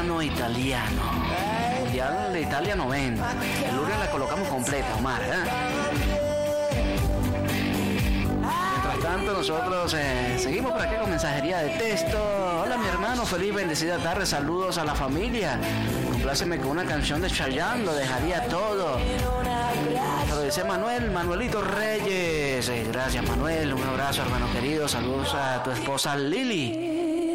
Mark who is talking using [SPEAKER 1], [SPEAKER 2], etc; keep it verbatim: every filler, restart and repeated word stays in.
[SPEAKER 1] mexicano italiano. Mundial de Italia noventa. El lunes la colocamos completa, Omar, ¿eh? Mientras tanto, nosotros eh, seguimos por aquí con mensajería de texto. Hola, mi hermano, feliz, bendecida tarde. Saludos a la familia. Compláceme con una canción de Chayanne, lo dejaría todo. Lo dice Manuel, Manuelito Reyes. Eh, gracias, Manuel. Un abrazo, hermano querido. Saludos a tu esposa Lili.